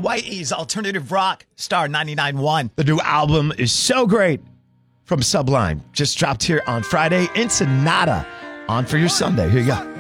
Whitey's Alternative Rock, Star 99.1. The new album is so great from Sublime. Just dropped here on Friday. Ensenada on for your Sunday. Here you go.